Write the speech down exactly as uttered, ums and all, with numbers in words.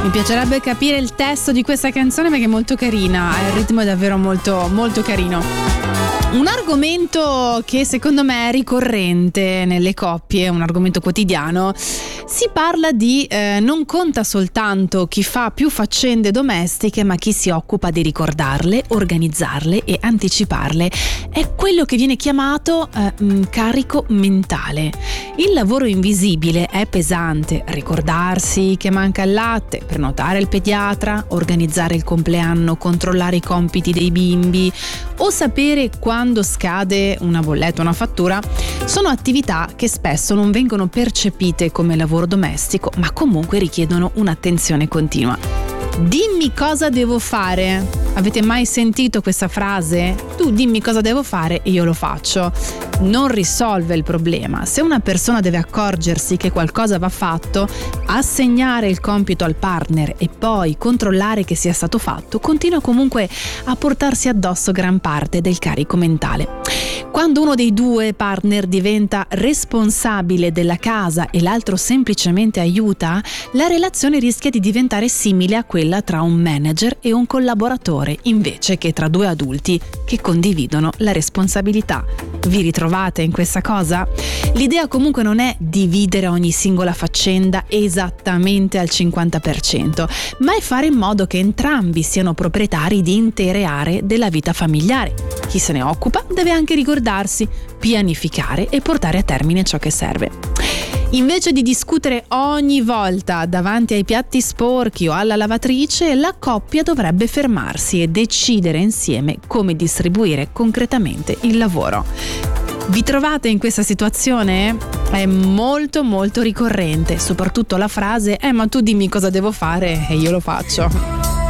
Mi piacerebbe capire il testo di questa canzone perché è molto carina, il ritmo è davvero molto molto carino. Un argomento che secondo me è ricorrente nelle coppie, un argomento quotidiano. Si parla di eh, non conta soltanto chi fa più faccende domestiche, ma chi si occupa di ricordarle, organizzarle e anticiparle. È quello che viene chiamato eh, mh, carico mentale. Il lavoro invisibile è pesante: ricordarsi che manca il latte, prenotare il pediatra, organizzare il compleanno, controllare i compiti dei bimbi o sapere quando scade una bolletta o una fattura. Sono attività che spesso non vengono percepite come lavoro domestico, ma comunque richiedono un'attenzione continua. Dimmi cosa devo fare. Avete mai sentito questa frase? Tu dimmi cosa devo fare e io lo faccio. Non risolve il problema. Se una persona deve accorgersi che qualcosa va fatto, assegnare il compito al partner e poi controllare che sia stato fatto, continua comunque a portarsi addosso gran parte del carico mentale. Quando uno dei due partner diventa responsabile della casa e l'altro semplicemente aiuta, la relazione rischia di diventare simile a quella tra un manager e un collaboratore, invece che tra due adulti che condividono la responsabilità. Vi ritrovate in questa cosa? L'idea comunque non è dividere ogni singola faccenda esattamente al cinquanta per cento, ma è fare in modo che entrambi siano proprietari di intere aree della vita familiare. Chi se ne occupa deve anche ricordarsi, pianificare e portare a termine ciò che serve. Invece di discutere ogni volta davanti ai piatti sporchi o alla lavatrice, la coppia dovrebbe fermarsi e decidere insieme come distribuire concretamente il lavoro. Vi trovate in questa situazione? È molto molto ricorrente, soprattutto la frase "eh ma tu dimmi cosa devo fare e io lo faccio".